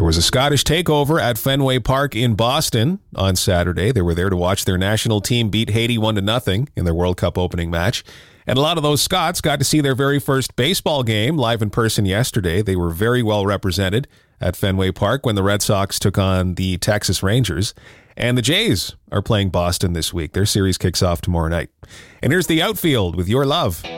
There was a Scottish takeover at Fenway Park in Boston on Saturday. They were there to watch their national team beat Haiti 1-0 in their World Cup opening match. And a lot of those Scots got to see their very first baseball game live in person yesterday. They were very well represented at Fenway Park when the Red Sox took on the Texas Rangers. And the Jays are playing Boston this week. Their series kicks off tomorrow night. And here's the outfield with Your Love.